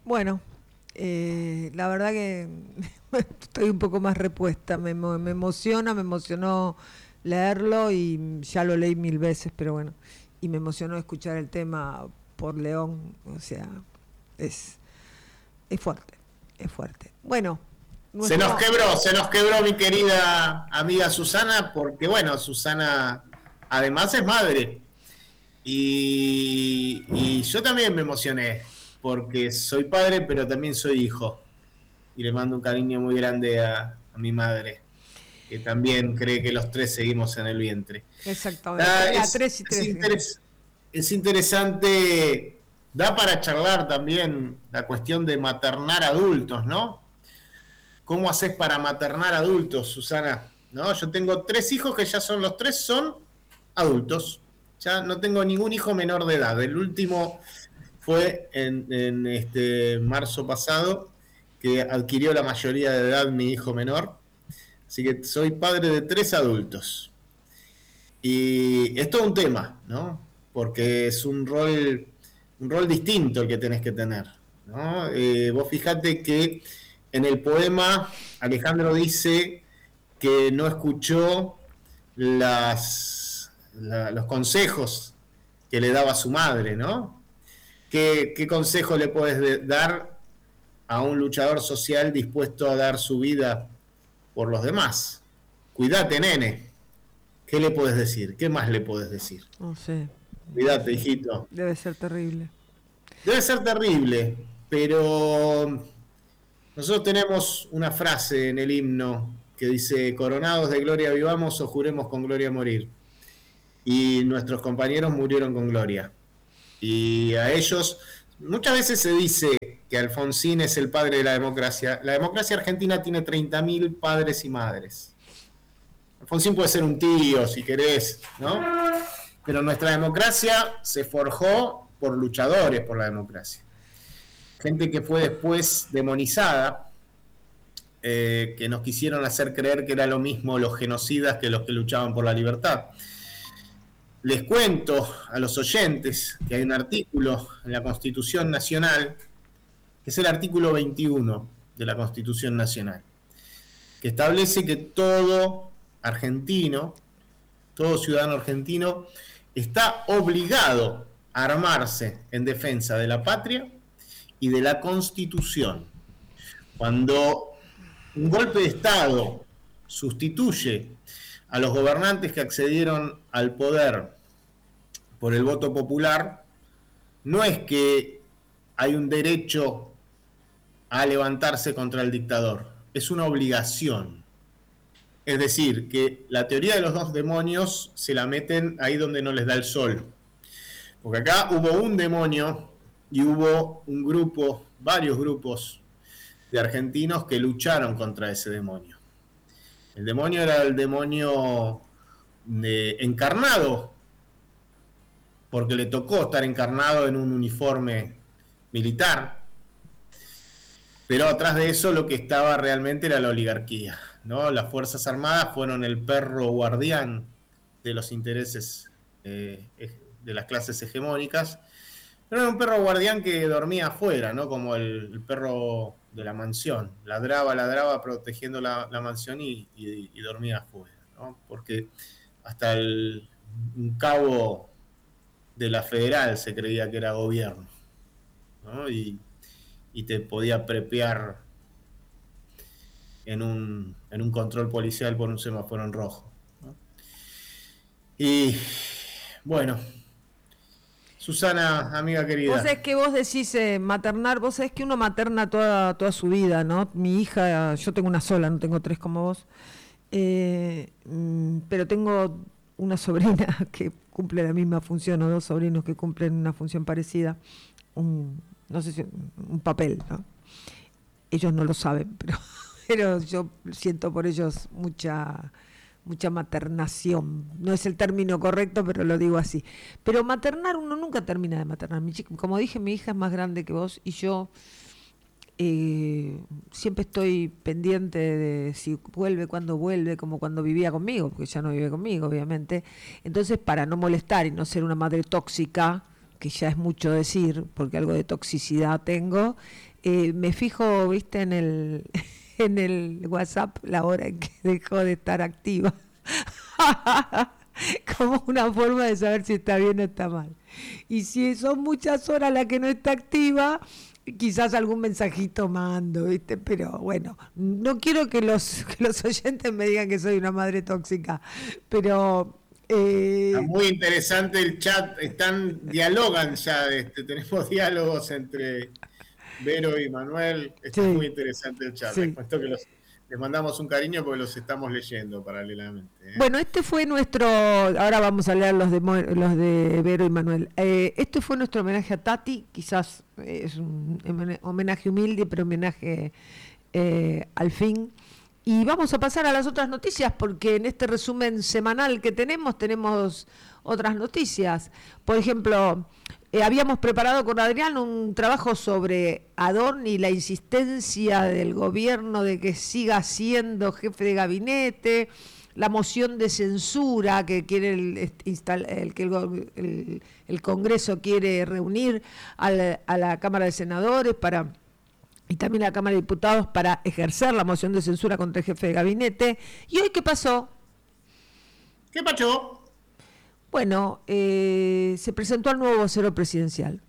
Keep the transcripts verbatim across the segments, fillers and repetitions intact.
Bueno, eh, la verdad que estoy un poco más repuesta, me, me emociona, me emocionó leerlo y ya lo leí mil veces, pero bueno, y me emocionó escuchar el tema por León, o sea, es, es fuerte, es fuerte. Bueno. Nuestro... Se nos quebró, se nos quebró mi querida amiga Susana, porque bueno, Susana además es madre. Y, y yo también me emocioné, porque soy padre, pero también soy hijo. Y le mando un cariño muy grande a, a mi madre, que también cree que los tres seguimos en el vientre. Exactamente. Ah, es, es, tres y tres, es, interes, es interesante, da para charlar también la cuestión de maternar adultos, ¿no? ¿Cómo haces para maternar adultos, Susana? ¿No? Yo tengo tres hijos que ya son, los tres son adultos. Ya no tengo ningún hijo menor de edad. El último fue en, en este marzo pasado, que adquirió la mayoría de edad mi hijo menor. Así que soy padre de tres adultos. Y es todo un tema, ¿no? Porque es un rol, un rol distinto el que tenés que tener, ¿no? Eh, vos fijate que en el poema Alejandro dice que no escuchó las, la, los consejos que le daba su madre, ¿no? ¿Qué, qué consejo le puedes dar a un luchador social dispuesto a dar su vida por los demás? Cuídate, nene. ¿Qué le puedes decir? ¿Qué más le puedes decir? No sé. Cuídate, hijito. Debe ser terrible. Debe ser terrible, pero nosotros tenemos una frase en el himno que dice: coronados de gloria vivamos o juremos con gloria morir. Y nuestros compañeros murieron con gloria. Y a ellos, muchas veces se dice que Alfonsín es el padre de la democracia. La democracia argentina tiene treinta mil padres y madres. Alfonsín puede ser un tío, si querés, ¿no? Pero nuestra democracia se forjó por luchadores por la democracia. Gente que fue después demonizada, eh, que nos quisieron hacer creer que era lo mismo los genocidas que los que luchaban por la libertad. Les cuento a los oyentes que hay un artículo en la Constitución Nacional, que es el artículo veintiuno de la Constitución Nacional, que establece que todo argentino, todo ciudadano argentino, está obligado a armarse en defensa de la patria y de la Constitución. Cuando un golpe de Estado sustituye a los gobernantes que accedieron al poder por el voto popular, no es que hay un derecho a levantarse contra el dictador, es una obligación. Es decir, que la teoría de los dos demonios se la meten ahí donde no les da el sol. Porque acá hubo un demonio y hubo un grupo, varios grupos de argentinos que lucharon contra ese demonio. El demonio era el demonio de, encarnado, porque le tocó estar encarnado en un uniforme militar. Pero atrás de eso lo que estaba realmente era la oligarquía, ¿no? Las Fuerzas Armadas fueron el perro guardián de los intereses eh, de las clases hegemónicas, pero era un perro guardián que dormía afuera, ¿no? Como el, el perro de la mansión, ladraba, ladraba protegiendo la, la mansión y, y, y dormía afuera, ¿no? Porque hasta el, un cabo de la Federal se creía que era gobierno, ¿no? Y y te podía prepear en un, en un control policial por un semáforo en rojo, ¿no? Y bueno, Susana, amiga querida. Vos sabés que vos decís eh, maternar, vos sabés que uno materna toda, toda su vida, ¿no? Mi hija, yo tengo una sola, no tengo tres como vos, eh, pero tengo una sobrina que cumple la misma función, o dos sobrinos que cumplen una función parecida, un... no sé si un papel, ¿no? Ellos no lo saben, pero, pero yo siento por ellos mucha mucha maternación. No es el término correcto, pero lo digo así. Pero maternar, uno nunca termina de maternar. Mi chica, como dije, mi hija es más grande que vos y yo eh, siempre estoy pendiente de si vuelve, cuándo vuelve, como cuando vivía conmigo, porque ya no vive conmigo, obviamente. Entonces, para no molestar y no ser una madre tóxica, que ya es mucho decir, porque algo de toxicidad tengo, eh, me fijo, viste, en el, en el WhatsApp la hora en que dejó de estar activa. Como una forma de saber si está bien o está mal. Y si son muchas horas las que no está activa, quizás algún mensajito mando, ¿viste? Pero bueno, no quiero que los, que los oyentes me digan que soy una madre tóxica, pero... Eh... Está muy interesante el chat, están, dialogan ya, este, tenemos diálogos entre Vero y Manuel, está sí, muy interesante el chat, sí. Les cuento que los... Les mandamos un cariño porque los estamos leyendo paralelamente. ¿eh? Bueno, este fue nuestro... Ahora vamos a leer los de, los de Vero y Manuel. Eh, este fue nuestro homenaje a Tati. Quizás es un homenaje humilde, pero homenaje eh, al fin. Y vamos a pasar a las otras noticias, porque en este resumen semanal que tenemos, tenemos otras noticias. Por ejemplo... Eh, habíamos preparado con Adrián un trabajo sobre Adorni y la insistencia del gobierno de que siga siendo jefe de gabinete, la moción de censura que quiere el, el, que el, el, el Congreso quiere reunir a la, a la Cámara de Senadores para y también a la Cámara de Diputados para ejercer la moción de censura contra el jefe de gabinete. ¿Y hoy qué pasó? ¿Qué pasó? Bueno, eh, se presentó al nuevo vocero presidencial.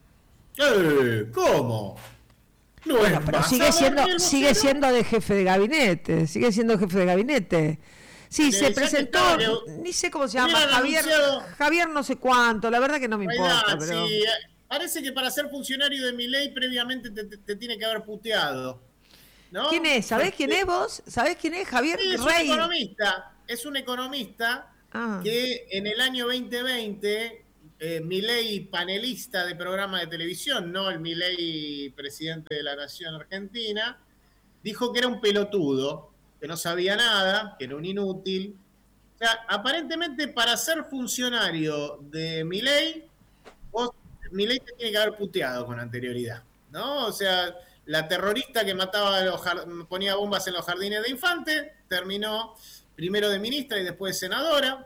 Eh, ¿Cómo? No bueno, pero sigue siendo, sigue siendo de jefe de gabinete, sigue siendo jefe de gabinete. Sí, se presentó, ni sé cómo se llama, Javier, Javier no sé cuánto, la verdad que no me importa. Pero... Sí, parece que para ser funcionario de Milei previamente te, te, te tiene que haber puteado, ¿no? ¿Quién es? ¿Sabés quién es vos? ¿Sabés quién es? Javier sí, es Rey. un economista, es un economista ah. que en el año veinte veinte, eh, Milei panelista de programa de televisión, no el Milei presidente de la Nación Argentina, dijo que era un pelotudo, que no sabía nada, que era un inútil. O sea, aparentemente para ser funcionario de Milei, vos, Milei te tiene que haber puteado con anterioridad, ¿no? O sea, la terrorista que mataba, los, ponía bombas en los jardines de Infante, terminó primero de ministra y después de senadora.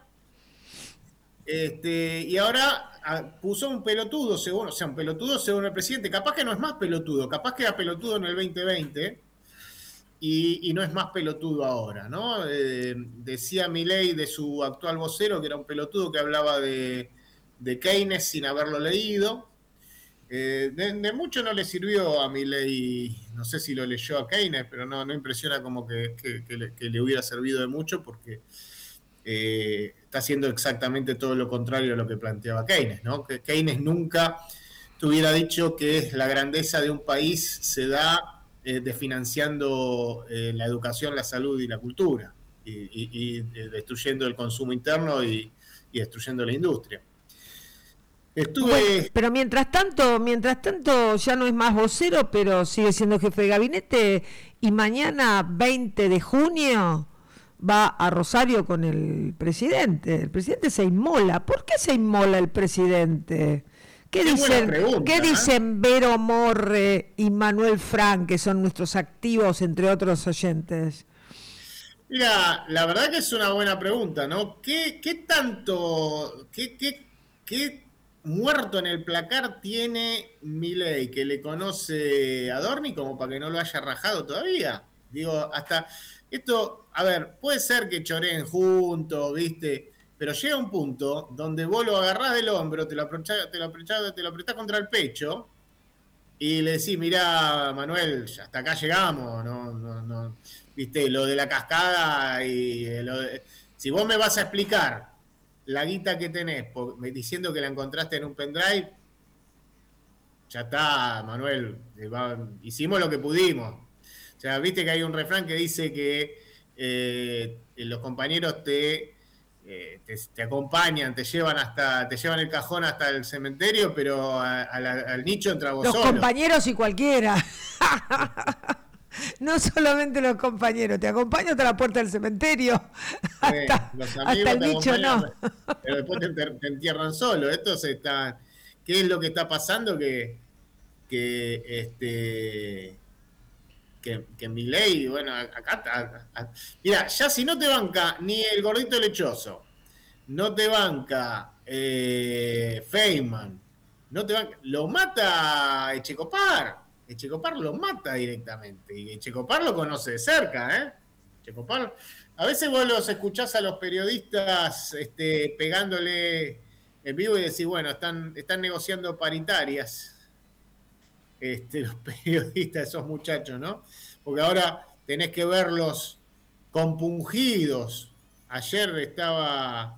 Este, y ahora puso un pelotudo, según, o sea, un pelotudo según el presidente. Capaz que no es más pelotudo, capaz que era pelotudo en el veinte veinte y, y no es más pelotudo ahora, ¿no? Eh, decía Milei de su actual vocero que era un pelotudo que hablaba de, de Keynes sin haberlo leído. Eh, de, de mucho no le sirvió a Milei, no sé si lo leyó a Keynes, pero no, no impresiona como que, que, que, le, que le hubiera servido de mucho porque eh, está haciendo exactamente todo lo contrario a lo que planteaba Keynes, ¿no? Que Keynes nunca te hubiera dicho que la grandeza de un país se da eh, desfinanciando eh, la educación, la salud y la cultura, y, y, y destruyendo el consumo interno y, y destruyendo la industria. Estuve... Bueno, pero mientras tanto, mientras tanto ya no es más vocero, pero sigue siendo jefe de gabinete, y mañana veinte de junio va a Rosario con el presidente. El presidente se inmola. ¿Por qué se inmola el presidente? ¿Qué, qué dicen, pregunta, ¿qué ¿eh? dicen Vero Morre y Manuel Frank, que son nuestros activos, entre otros oyentes? Mira, la verdad que es una buena pregunta, ¿no? ¿Qué, qué tanto, qué, qué, qué muerto en el placar tiene Milei que le conoce a Adorni como para que no lo haya rajado todavía? Digo, hasta esto, a ver, puede ser que choreen juntos, ¿viste? Pero llega un punto donde vos lo agarrás del hombro, te lo apretás, te lo apretás, te lo apretás contra el pecho y le decís, mirá, Manuel, hasta acá llegamos, no, no, no, ¿viste? Lo de la cascada y lo de, si vos me vas a explicar la guita que tenés, por, diciendo que la encontraste en un pendrive, ya está, Manuel, va, hicimos lo que pudimos. O sea, viste que hay un refrán que dice que eh, los compañeros te, eh, te, te acompañan, te llevan hasta, te llevan el cajón hasta el cementerio, pero a, a la, al nicho entra vos los solo. Los compañeros y cualquiera. No solamente los compañeros, te acompaño hasta la puerta del cementerio, hasta, sí, los hasta el nicho no. Pero después te, te entierran solo. Esto se está, ¿qué es lo que está pasando? Que, que este que, que Milei, bueno, acá está. Mira, ya si no te banca ni el gordito lechoso, no te banca eh, Feynman, no te banca, lo mata Echecopar. Echecopar lo mata directamente. Y Echecopar lo conoce de cerca, ¿eh? Echecopar. A veces vos los escuchás a los periodistas este, pegándole en vivo y decís, bueno, están, están negociando paritarias. Este, los periodistas, esos muchachos, ¿no? Porque ahora tenés que verlos compungidos. Ayer estaba,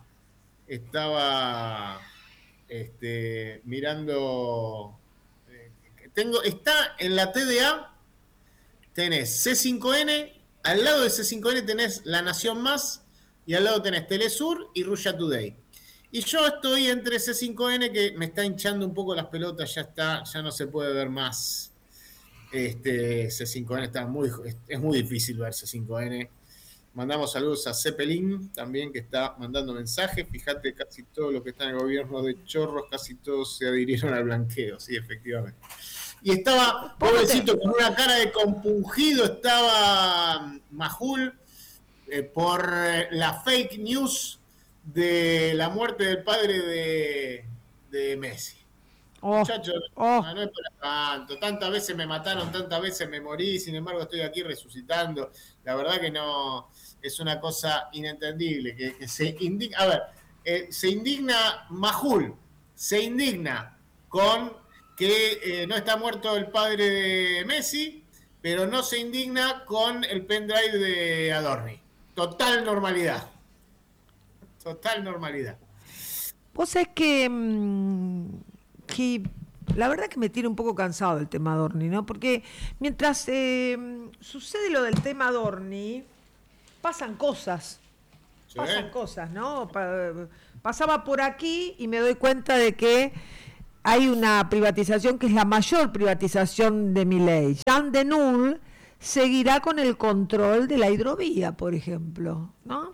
estaba este, mirando. Eh, tengo, está en la T D A, tenés C cinco N, al lado de C cinco N tenés La Nación Más, y al lado tenés Telesur y Russia Today. Y yo estoy entre C cinco N, que me está hinchando un poco las pelotas, ya está, ya no se puede ver más. Este, C cinco N está muy, es muy difícil ver C cinco N. Mandamos saludos a Zeppelin también, que está mandando mensajes. Fíjate, casi todos los que están en el gobierno de Chorros, casi todos se adhirieron al blanqueo, sí, efectivamente. Y estaba, pobrecito, con una cara de compungido, estaba Majul eh, por la fake news de la muerte del padre de, de Messi. Oh, Muchachos, oh. No, no es para tanto. Tantas veces me mataron, tantas veces me morí, sin embargo estoy aquí resucitando. La verdad que no, es una cosa inentendible. Que, que se indigna, a ver, eh, se indigna Majul, se indigna con que eh, no está muerto el padre de Messi, pero no se indigna con el pendrive de Adorni. Total normalidad. Total normalidad. Vos sabés que... Mmm... que la verdad que me tiene un poco cansado el tema Adorni, ¿no? Porque mientras eh, sucede lo del tema Adorni, pasan cosas, ¿sí? pasan cosas, ¿no? Pa- pasaba por aquí y me doy cuenta de que hay una privatización que es la mayor privatización de Milei. Jean Denul seguirá con el control de la hidrovía, por ejemplo, ¿no?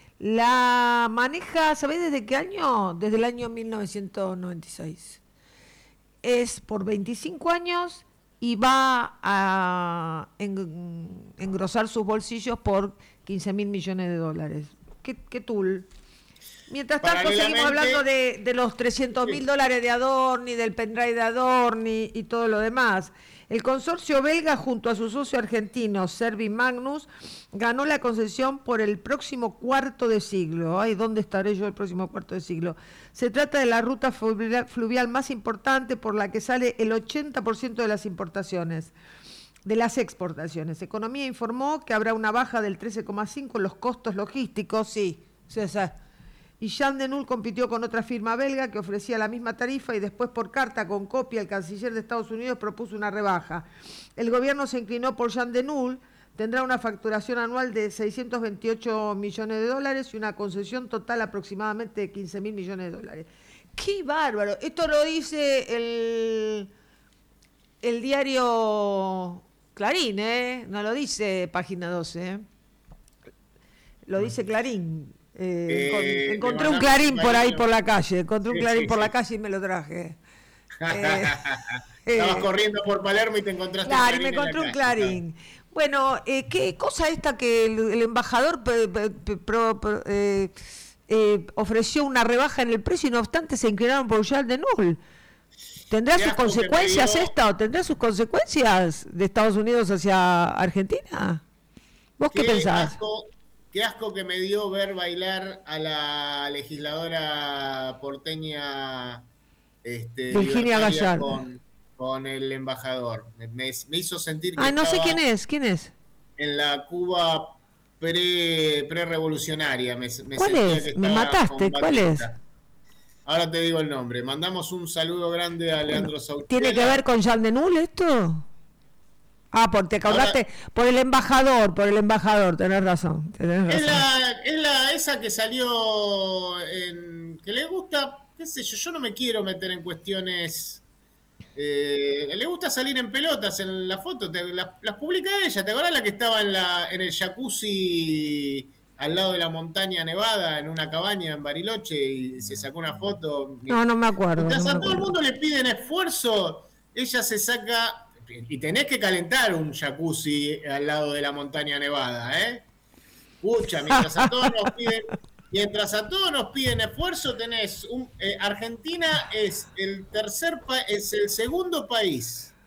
La maneja, ¿sabés desde qué año? Desde el año mil novecientos noventa y seis. Es por veinticinco años y va a engrosar sus bolsillos por quince mil millones de dólares. ¿Qué, qué tul? Mientras tanto seguimos hablando de, de los trescientos mil sí. dólares de Adorni, del pendrive de Adorni y todo lo demás. El consorcio belga, junto a su socio argentino, Servi Magnus, ganó la concesión por el próximo cuarto de siglo. Ay, ¿dónde estaré yo el próximo cuarto de siglo? Se trata de la ruta fluvial más importante por la que sale el ochenta por ciento de las importaciones, de las exportaciones. Economía informó que habrá una baja del trece coma cinco en los costos logísticos, sí, sí, sí. Y Jean Denul compitió con otra firma belga que ofrecía la misma tarifa y después por carta con copia el canciller de Estados Unidos propuso una rebaja. El gobierno se inclinó por Jean Denul, tendrá una facturación anual de seiscientos veintiocho millones de dólares y una concesión total aproximadamente de quince mil millones de dólares. ¡Qué bárbaro! Esto lo dice el, el diario Clarín, ¿eh? No lo dice Página doce, ¿eh? Lo dice Clarín. Eh, eh, encontré un clarín por ahí por la calle, encontré un clarín sí, sí, por sí. la calle y me lo traje. Eh, Estabas eh, corriendo por Palermo y te encontraste claro, un clarín. Claro, me encontré un clarín. Claro. Bueno, eh, qué cosa esta que el, el embajador pe, pe, pe, pro, pro, eh, eh, ofreció una rebaja en el precio y no obstante se inclinaron por Jean Denul. ¿Tendrá sus consecuencias dio... esta o tendrá sus consecuencias de Estados Unidos hacia Argentina? ¿Vos qué, qué pensás? Asco. Qué asco que me dio ver bailar a la legisladora porteña este, Virginia Gallardo con, con el embajador. Me, me, me hizo sentir que Ah, no sé quién es, ¿quién es? En la Cuba pre, pre-revolucionaria. Me, me ¿Cuál es? Me mataste, ¿cuál es? Ahora te digo el nombre. Mandamos un saludo grande a Leandro bueno, Sautiela. ¿Tiene que ver con Jean Denul esto? Ah, por, te acordaste, ahora, por el embajador, por el embajador, tenés razón. Tenés razón. Es, la, es la esa que salió, en, que le gusta, qué sé yo, yo no me quiero meter en cuestiones, eh, le gusta salir en pelotas en la foto, te, la, las publica ella, ¿te acordás la que estaba en, la, en el jacuzzi al lado de la montaña nevada, en una cabaña en Bariloche y se sacó una foto? No, no me acuerdo. Mientras no a me todo acuerdo. el mundo le piden esfuerzo, ella se saca... Y tenés que calentar un jacuzzi al lado de la montaña nevada, ¿eh? Pucha, mientras a todos nos piden, mientras a todos nos piden esfuerzo, tenés un, eh, Argentina es el tercer pa- es el segundo país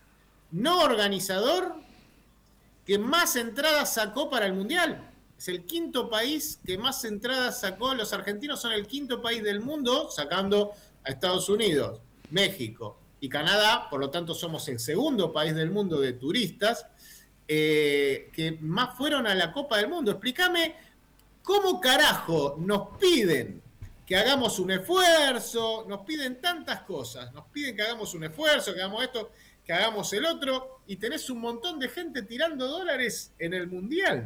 no organizador que más entradas sacó para el Mundial. Es el quinto país que más entradas sacó. Los argentinos son el quinto país del mundo, sacando a Estados Unidos, México y Canadá. Por lo tanto, somos el segundo país del mundo de turistas eh, que más fueron a la Copa del Mundo. Explícame cómo carajo nos piden que hagamos un esfuerzo, nos piden tantas cosas, nos piden que hagamos un esfuerzo, que hagamos esto, que hagamos el otro, y tenés un montón de gente tirando dólares en el Mundial.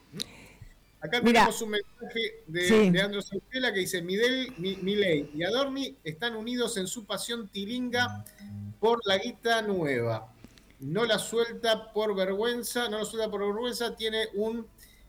Acá Mira, tenemos un mensaje de sí. Leandro Sautela que dice: Midel, Milei y Adorni están unidos en su pasión tilinga por la guita nueva. No la suelta por vergüenza, no la suelta por vergüenza, tiene un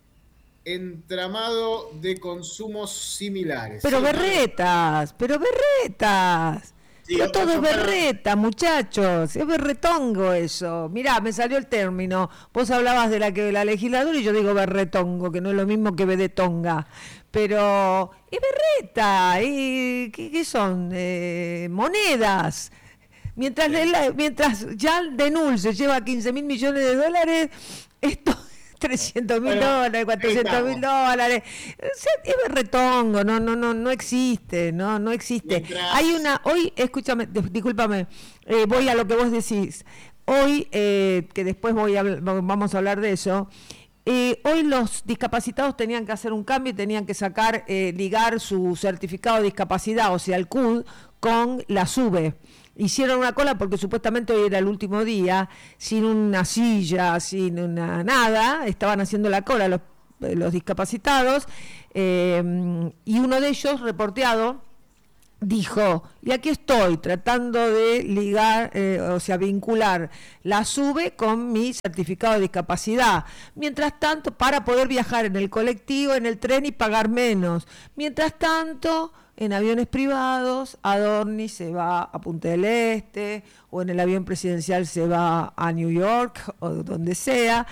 entramado de consumos similares. Pero sí, berretas, pero berretas. Sí, Pero todo es otro- berreta, muchachos, es berretongo eso. Mirá, me salió el término. Vos hablabas de la que la legisladora y yo digo berretongo, que no es lo mismo que vedetonga. Pero es berreta, y ¿qué, qué son? Eh, monedas. Mientras, la, mientras Jan Denul se lleva quince mil millones de dólares, esto trescientos mil Bueno, dólares, cuatrocientos mil dólares. O sea, es berretongo, no, no, no, no existe, no, no existe. Mientras... Hay una, hoy, escúchame, discúlpame, eh, voy a lo que vos decís. Hoy, eh, que después voy a, vamos a hablar de eso, eh, hoy los discapacitados tenían que hacer un cambio y tenían que sacar, eh, ligar su certificado de discapacidad, o sea, el C U D, con la SUBE. Hicieron una cola porque supuestamente hoy era el último día, sin una silla, sin una nada, estaban haciendo la cola los, los discapacitados, eh, y uno de ellos, reporteado, dijo, y aquí estoy tratando de ligar, eh, o sea, vincular la SUBE con mi certificado de discapacidad. Mientras tanto, para poder viajar en el colectivo, en el tren y pagar menos. Mientras tanto, en aviones privados, Adorni se va a Punta del Este, o en el avión presidencial se va a New York, o donde sea.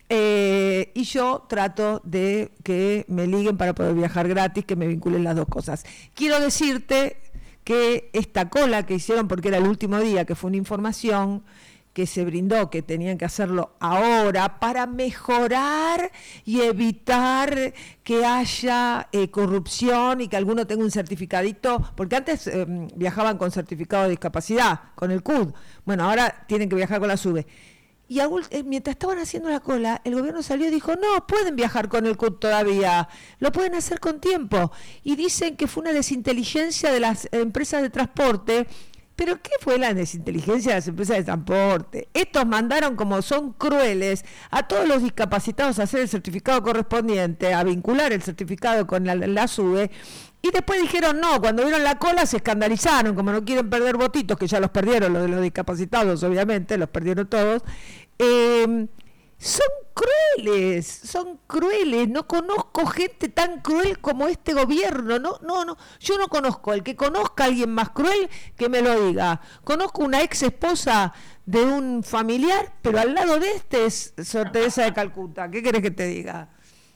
Eh, y yo trato de que me liguen para poder viajar gratis, que me vinculen las dos cosas. Quiero decirte que esta cola que hicieron, porque era el último día, que fue una información que se brindó, que tenían que hacerlo ahora para mejorar y evitar que haya eh, corrupción y que alguno tenga un certificadito, porque antes eh, viajaban con certificado de discapacidad, con el C U D. Bueno, ahora tienen que viajar con la SUBE. Y a, eh, mientras estaban haciendo la cola, el gobierno salió y dijo, no, pueden viajar con el C U D todavía, lo pueden hacer con tiempo. Y dicen que fue una desinteligencia de las empresas de transporte. ¿Pero qué fue la desinteligencia de las empresas de transporte? Estos mandaron, como son crueles, a todos los discapacitados a hacer el certificado correspondiente, a vincular el certificado con la, la SUBE, y después dijeron no, cuando vieron la cola se escandalizaron, como no quieren perder votitos, que ya los perdieron los de los discapacitados, obviamente, los perdieron todos. Eh, son crueles, son crueles, no conozco gente tan cruel como este gobierno, no, no, no, yo no conozco, el que conozca a alguien más cruel, que me lo diga. Conozco una ex esposa de un familiar, pero al lado de este es Sor Teresa de Calcuta, ¿qué querés que te diga?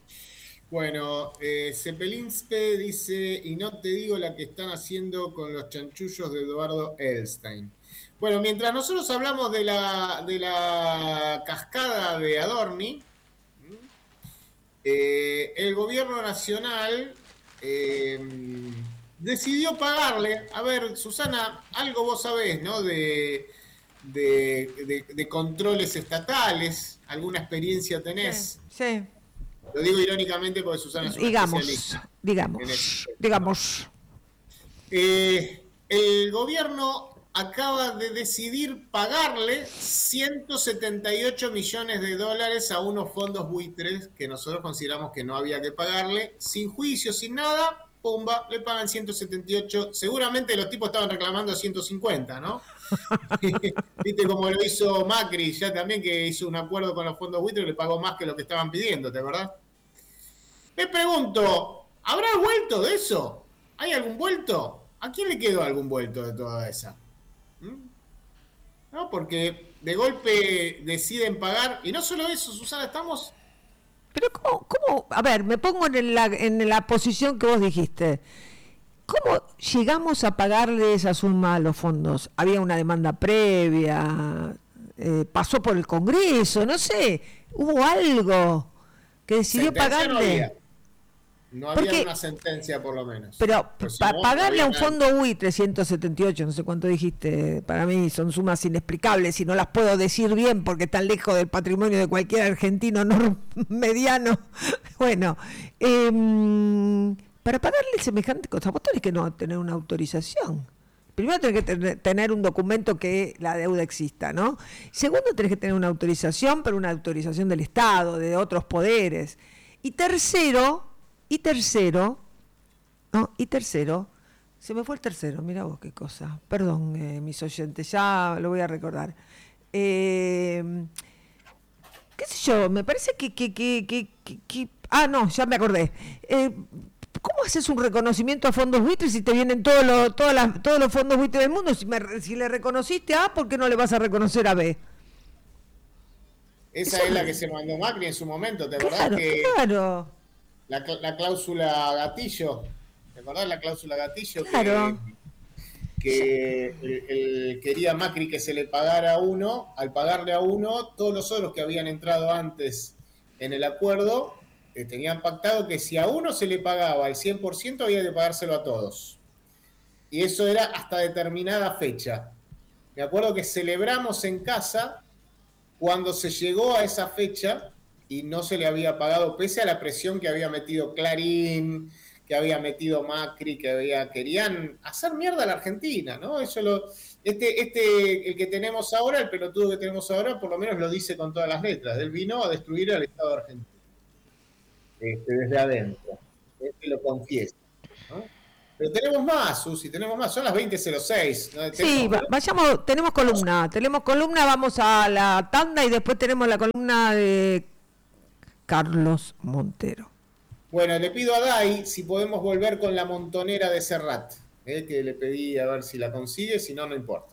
Bueno, eh, Zeppelinspe dice, y no te digo la que están haciendo con los chanchullos de Eduardo Edelstein. Bueno, mientras nosotros hablamos de la, de la cascada de Adorni, eh, el gobierno nacional eh, decidió pagarle, a ver, Susana, algo vos sabés, ¿no? De, de, de, de controles estatales, ¿alguna experiencia tenés? Sí, sí. Lo digo irónicamente porque Susana es una digamos, especialista. digamos, digamos. Eh, el gobierno acaba de decidir pagarle ciento setenta y ocho millones de dólares a unos fondos buitres que nosotros consideramos que no había que pagarle, sin juicio, sin nada, pumba, le pagan ciento setenta y ocho. Seguramente los tipos estaban reclamando ciento cincuenta, ¿no? Viste como lo hizo Macri, ya también, que hizo un acuerdo con los fondos buitres y le pagó más que lo que estaban pidiendo, ¿te acordás? Me pregunto, ¿habrá vuelto de eso? ¿Hay algún vuelto? ¿A quién le quedó algún vuelto de toda esa? ¿Mm? No, porque de golpe deciden pagar, y no solo eso, Susana, estamos... Pero ¿cómo? cómo? A ver, me pongo en la, en la posición que vos dijiste. ¿Cómo llegamos a pagarle esa suma a los fondos? ¿Había una demanda previa? eh, pasó por el Congreso, no sé, hubo algo que decidió Sentencia no pagarle. había. No había Porque- una sentencia, por lo menos. Pero Pues si pa- no, pagarle no a había un nada. fondo U I trescientos setenta y ocho, no sé cuánto dijiste, para mí son sumas inexplicables y no las puedo decir bien porque están lejos del patrimonio de cualquier argentino no mediano. Bueno, em, para pagarle semejante cosa, vos tenés que no tener una autorización. Primero tenés que tener, tener un documento que la deuda exista, ¿no? Segundo, tenés que tener una autorización, pero una autorización del Estado, de otros poderes. Y tercero, y tercero, ¿no? Y tercero, se me fue el tercero, mira vos qué cosa. Perdón, eh, mis oyentes, ya lo voy a recordar. Eh, ¿Qué sé yo? Me parece que, que, que, que, que- que- ah, no, ya me acordé. Eh, ¿Cómo haces un reconocimiento a fondos buitres si te vienen todos los, todas las, todos los fondos buitres del mundo? Si, me- si le reconociste a A, ¿por qué no le vas a reconocer a B? Esa Eso- es la que se mandó Macri en su momento, ¿te acordás? Claro, Que claro, la, cl- la cláusula gatillo, ¿te acordás la cláusula gatillo? claro. Que, que el, el- quería Macri que se le pagara a uno, al pagarle a uno, todos los otros que habían entrado antes en el acuerdo, eh, tenían pactado que si a uno se le pagaba el cien por ciento había que pagárselo a todos. Y eso era hasta determinada fecha. Me acuerdo que celebramos en casa cuando se llegó a esa fecha y no se le había pagado, pese a la presión que había metido Clarín, que había metido Macri, que había, querían hacer mierda a la Argentina, ¿no? Eso lo, este, este, el que tenemos ahora, el pelotudo que tenemos ahora, por lo menos lo dice con todas las letras. Él vino a destruir al Estado argentino. Este, desde adentro. Este lo confiesa, ¿no? Pero tenemos más, Susi, tenemos más. Son las veinte cero seis. ¿No? Sí, Tenemos- va- vayamos, tenemos columna, tenemos columna, vamos a la tanda y después tenemos la columna de Carlos Montero. Bueno, le pido a Dai si podemos volver con la montonera de Serrat, ¿eh? Que le pedí a ver si la consigue, si no, no importa.